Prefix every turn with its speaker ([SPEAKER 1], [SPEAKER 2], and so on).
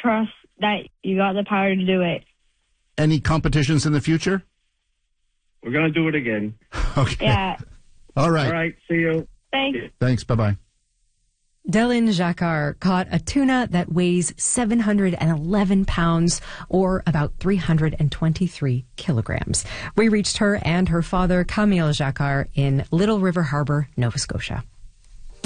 [SPEAKER 1] trust that you got the power to do it.
[SPEAKER 2] Any competitions in the future?
[SPEAKER 3] We're going to do it again.
[SPEAKER 2] Okay.
[SPEAKER 1] Yeah.
[SPEAKER 2] All right.
[SPEAKER 3] All right. See you.
[SPEAKER 1] Thanks.
[SPEAKER 2] Thanks. Bye-bye.
[SPEAKER 4] Delin Jacquard caught a tuna that weighs 711 pounds, or about 323 kilograms. We reached her and her father, Camille Jacquard, in Little River Harbor, Nova Scotia.